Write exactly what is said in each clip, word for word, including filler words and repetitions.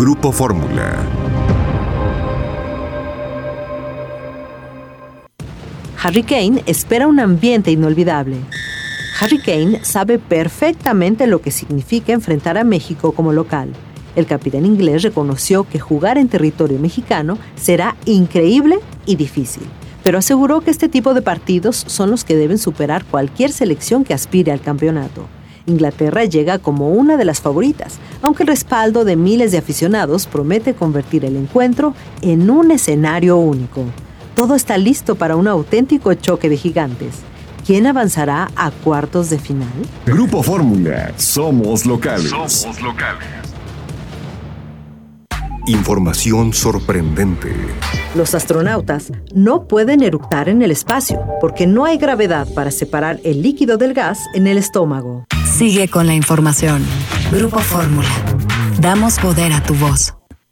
Grupo Fórmula. Harry Kane espera un ambiente inolvidable. Harry Kane sabe perfectamente lo que significa enfrentar a México como local. El capitán inglés reconoció que jugar en territorio mexicano será increíble y difícil, pero aseguró que este tipo de partidos son los que deben superar cualquier selección que aspire al campeonato. Inglaterra llega como una de las favoritas, aunque el respaldo de miles de aficionados promete convertir el encuentro en un escenario único. Todo está listo para un auténtico choque de gigantes. ¿Quién avanzará a cuartos de final? Grupo Fórmula. Somos locales. Somos locales. Información sorprendente. Los astronautas no pueden eructar en el espacio porque no hay gravedad para separar el líquido del gas en el estómago. Sigue con la información. Grupo Fórmula. Damos poder a tu voz.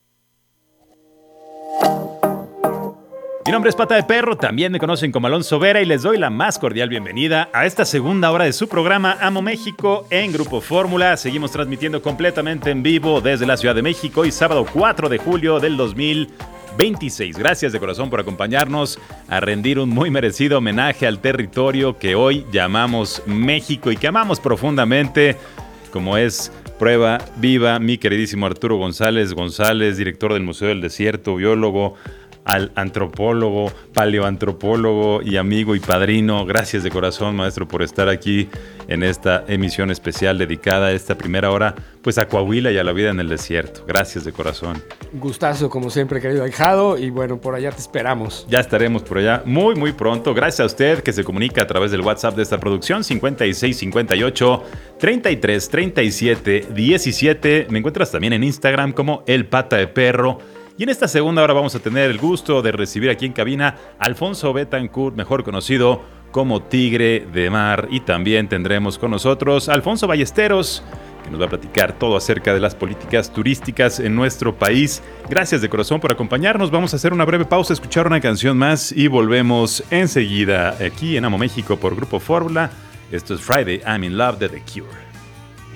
Mi nombre es Pata de Perro, también me conocen como Alonso Vera y les doy la más cordial bienvenida a esta segunda hora de su programa Amo México en Grupo Fórmula. Seguimos transmitiendo completamente en vivo desde la Ciudad de México hoy sábado cuatro de julio del dos mil veintiséis. Gracias de corazón por acompañarnos a rendir un muy merecido homenaje al territorio que hoy llamamos México y que amamos profundamente, como es prueba viva mi queridísimo Arturo González González, director del Museo del Desierto, biólogo, al antropólogo, paleoantropólogo y amigo y padrino. Gracias de corazón, maestro, por estar aquí en esta emisión especial dedicada a esta primera hora, pues a Coahuila y a la vida en el desierto. Gracias de corazón. Gustazo, como siempre, querido ahijado, y bueno, por allá te esperamos. Ya estaremos por allá muy, muy pronto. Gracias a usted que se comunica a través del WhatsApp de esta producción, cincuenta y seis cincuenta y ocho treinta y tres treinta y siete diecisiete. Me encuentras también en Instagram como El Pata de Perro. Y en esta segunda hora vamos a tener el gusto de recibir aquí en cabina a Alfonso Betancourt, mejor conocido como Tigre de Mar. Y también tendremos con nosotros a Alfonso Ballesteros, que nos va a platicar todo acerca de las políticas turísticas en nuestro país. Gracias de corazón por acompañarnos. Vamos a hacer una breve pausa, escuchar una canción más y volvemos enseguida aquí en Amo México por Grupo Fórmula. Esto es Friday I'm in Love de The Cure.